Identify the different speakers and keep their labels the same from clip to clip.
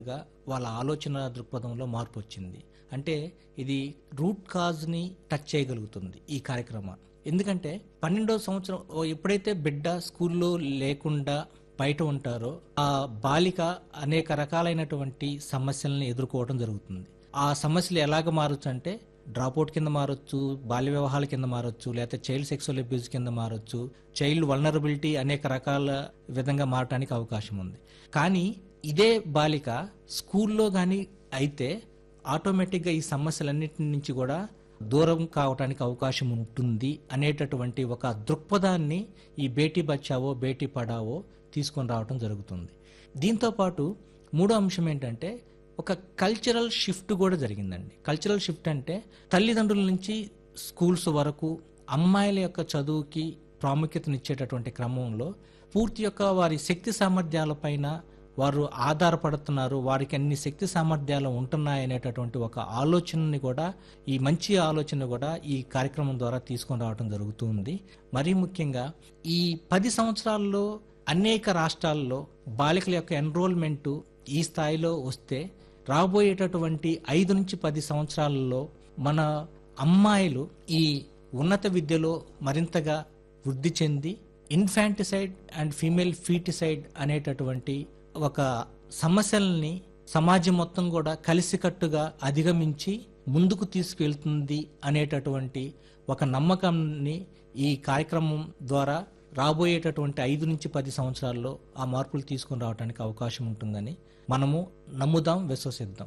Speaker 1: గా వాళ్ళ ఆలోచన దృక్పథంలో మార్పొచ్చింది. అంటే ఇది రూట్ కాజ్‌ని టచ్ చేయగలుగుతుంది ఈ కార్యక్రమం. ఎందుకంటే 12వ సంవత్సరం ఎప్పుడైతే బిడ్డ స్కూల్లో లేకుండా బయట ఉంటారో, ఆ బాలిక అనేక రకాలైనటువంటి సమస్యలను ఎదుర్కోవడం జరుగుతుంది. ఆ సమస్యలు ఎలాగ మారొచ్చంటే డ్రాపౌట్ కింద మారొచ్చు, బాల్య వివాహాల కింద మారొచ్చు, లేకపోతే చైల్డ్ సెక్సువల్ అబ్యూస్ కింద మారొచ్చు, చైల్డ్ వల్నరబిలిటీ అనేక రకాల విధంగా మారటానికి అవకాశం ఉంది. కానీ ఇదే బాలిక స్కూల్లో కానీ అయితే ఆటోమేటిక్గా ఈ సమస్యలన్నిటి నుంచి కూడా దూరం కావటానికి అవకాశం ఉంటుంది అనేటటువంటి ఒక దృక్పథాన్ని ఈ బేటీ బచావో బేటీ పడావో తీసుకొని రావటం జరుగుతుంది. దీంతోపాటు మూడో అంశం ఏంటంటే ఒక కల్చరల్ షిఫ్ట్ కూడా జరిగిందండి. కల్చరల్ షిఫ్ట్ అంటే తల్లిదండ్రుల నుంచి స్కూల్స్ వరకు అమ్మాయిల యొక్క చదువుకి ప్రాముఖ్యతనిచ్చేటటువంటి క్రమంలో పూర్తి యొక్క వారి శక్తి సామర్థ్యాలపైన వారు ఆధారపడుతున్నారు, వారికి అన్ని శక్తి సామర్థ్యాలు ఉంటున్నాయి అనేటటువంటి ఒక ఆలోచనని కూడా, ఈ మంచి ఆలోచన కూడా ఈ కార్యక్రమం ద్వారా తీసుకొని రావడం జరుగుతుంది. మరీ ముఖ్యంగా ఈ 10 సంవత్సరాల్లో అనేక రాష్ట్రాల్లో బాలికల యొక్క ఎన్రోల్మెంటు ఈ స్థాయిలో వస్తే రాబోయేటటువంటి 5 నుంచి 10 సంవత్సరాలలో మన అమ్మాయిలు ఈ ఉన్నత విద్యలో మరింతగా వృద్ధి చెంది ఇన్ఫాంటిసైడ్ అండ్ ఫీమేల్ ఫీటిసైడ్ అనేటటువంటి ఒక సమస్యల్ని సమాజం మొత్తం కూడా కలిసికట్టుగా అధిగమించి ముందుకు తీసుకెళ్తుంది అనేటటువంటి ఒక నమ్మకాన్ని ఈ కార్యక్రమం ద్వారా రాబోయేటటువంటి 5 నుంచి 10 సంవత్సరాల్లో ఆ మార్పులు తీసుకొని రావడానికి అవకాశం ఉంటుందని మనము నమ్ముదాం, విశ్వసిద్దాం.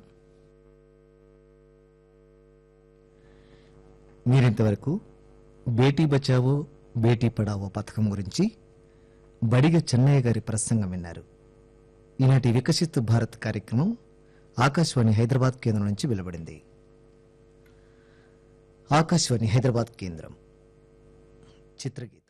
Speaker 2: మీరింతవరకు బేటీ బచావో బేటీ పడావో పథకం గురించి బడిగ చెన్నయ్య గారి ప్రసంగం విన్నారు. ఈనాటి వికసిత్ భారత్ కార్యక్రమం ఆకాశవాణి హైదరాబాద్ కేంద్రం నుంచి వెలువడింది. ఆకాశవాణి హైదరాబాద్ కేంద్రం చిత్రగీతం.